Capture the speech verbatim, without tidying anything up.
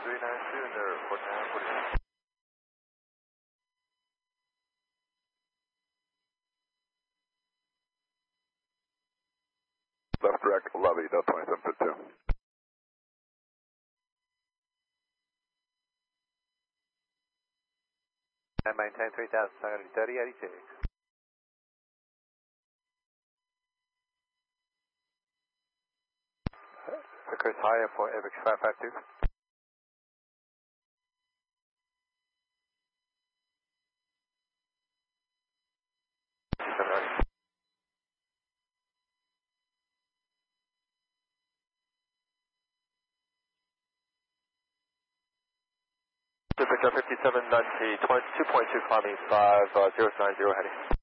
three nine two and they're report now, forty. Left direct, Levy, Delta twenty-seven fifty-two. And maintain three thousand seven hundred thirty, eighty-six. Chris High Airport, Airbox five five two. Victor fifty-seven ninety, two point two climbing five, uh, zero nine zero heading.